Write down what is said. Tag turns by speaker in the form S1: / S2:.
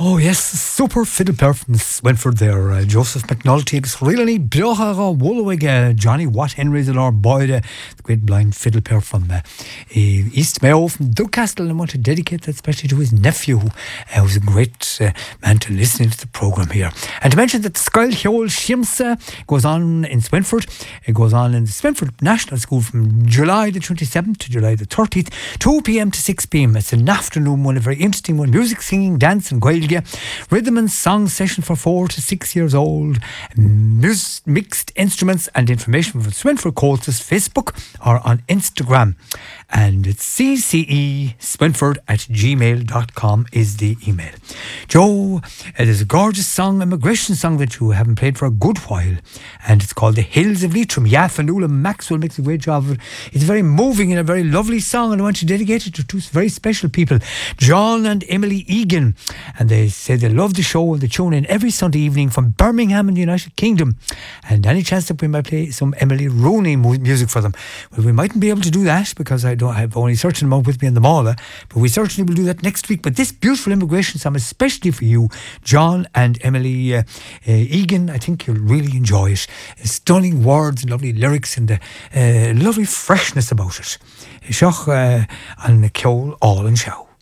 S1: Oh yes, super fiddle player from Swinford there, Joseph McNulty. It's really Biochara Woolwig, Johnny Watt Henry's and our boy, the great blind fiddle player from East Mayo from Ducastle, and I want to dedicate that especially to his nephew, who's a great man to listen to the programme here. And to mention that the Scoil Cheol Shimsa goes on in Swinford. It goes on in the Swinford National School from July the 27th to July the 30th, 2 p.m. to 6 p.m. It's an afternoon one, a very interesting one. Music, singing, dance and Gaeilge. Rhythm and song session for 4 to 6 years old. Mixed instruments and information from Swinford Courses Facebook or on Instagram. And it's cceswinford@gmail.com is the email. Joe, it is a gorgeous song, immigration song that you haven't played for a good while. And it's called The Hills of Leitrim. Fanula Maxwell makes a great job of it. It's very moving and a very lovely song, and I want to dedicate it to two very special people, John and Emily Egan. And they say they love the show and they tune in every Sunday evening from Birmingham in the United Kingdom. And any chance that we might play some Emily Rooney music for them? Well, we mightn't be able to do that because I have only a certain amount with me in the mall, but we certainly will do that next week. But this beautiful immigration song, especially for you, John and Emily Egan, I think you'll really enjoy it. Stunning words and lovely lyrics and lovely freshness about it. Seach an Ceol all and show.